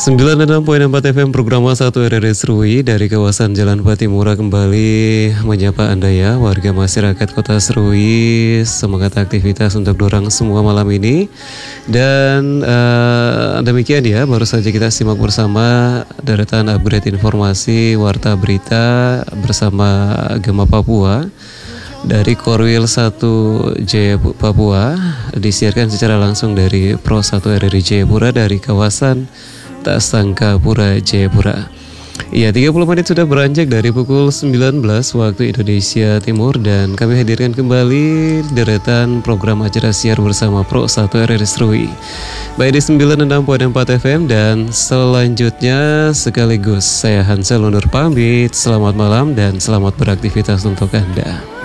96.4 FM program 1 RRI Serui dari kawasan Jalan Patimura kembali menyapa Anda ya warga masyarakat Kota Serui. Semangat aktivitas untuk dorang semua malam ini. Dan demikian ya, baru saja kita simak bersama deretan upgrade informasi Warta Berita bersama Gema Papua dari Korwil 1 Jaya Papua, disiarkan secara langsung dari Pro 1 RRI Jayapura dari kawasan Tak Sangka Pura Jayapura. Ya, 30 menit sudah beranjak dari pukul 19 waktu Indonesia Timur dan kami hadirkan kembali deretan program acara siar bersama Pro 1 RRI Serui. Baik di 96.4 FM dan selanjutnya sekaligus saya Hansel undur pamit. Selamat malam dan selamat beraktivitas untuk Anda.